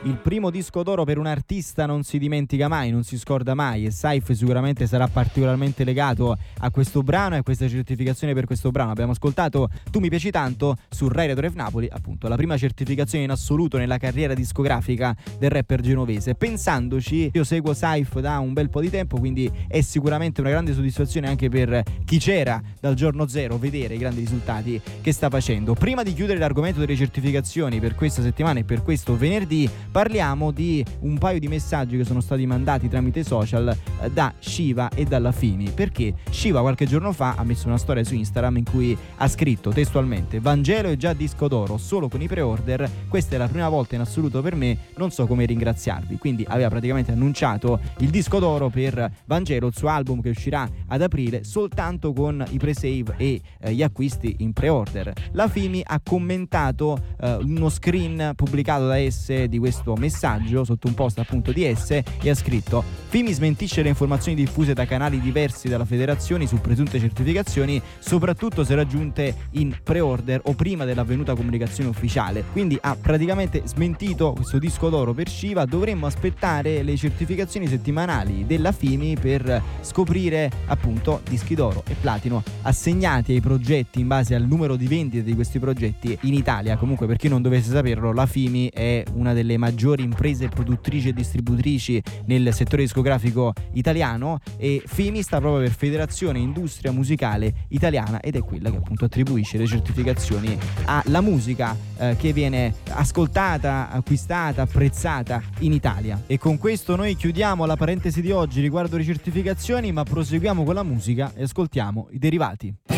Il primo disco d'oro per un artista non si dimentica mai, non si scorda mai, e Saif sicuramente sarà particolarmente legato a questo brano e a questa certificazione per questo brano. Abbiamo ascoltato Tu mi piaci tanto su Rai Radio Ref Napoli, appunto la prima certificazione in assoluto nella carriera discografica del rapper genovese. Pensandoci, io seguo Saif da un bel po' di tempo, quindi è sicuramente una grande soddisfazione anche per chi c'era dal giorno zero vedere i grandi risultati che sta facendo. Prima di chiudere l'argomento delle certificazioni per questa settimana e per questo venerdì, parliamo di un paio di messaggi che sono stati mandati tramite social da Shiva e dalla Fimi, perché Shiva qualche giorno fa ha messo una storia su Instagram in cui ha scritto testualmente: Vangelo è già disco d'oro solo con i pre-order, questa è la prima volta in assoluto per me, non so come ringraziarvi. Quindi aveva praticamente annunciato il disco d'oro per Vangelo, il suo album che uscirà ad aprile, soltanto con i pre-save e gli acquisti in pre-order. La Fimi ha commentato uno screen pubblicato da esse di questo messaggio sotto un post appunto di esse e ha scritto: Fimi smentisce le informazioni diffuse da canali diversi dalla federazione su presunte certificazioni, soprattutto se raggiunte in pre-order o prima dell'avvenuta comunicazione ufficiale. Quindi ha praticamente smentito questo disco d'oro per Shiva. Dovremmo aspettare le certificazioni settimanali della Fimi per scoprire appunto dischi d'oro e platino assegnati ai progetti in base al numero di vendite di questi progetti in Italia. Comunque, per chi non dovesse saperlo, la Fimi è una delle maggiori imprese produttrici e distributrici nel settore discografico italiano, e Fimi sta proprio per Federazione Industria Musicale Italiana ed è quella che appunto attribuisce le certificazioni alla musica che viene ascoltata, acquistata, apprezzata in Italia. E con questo noi chiudiamo la parentesi di oggi riguardo le certificazioni, ma proseguiamo con la musica e ascoltiamo i derivati.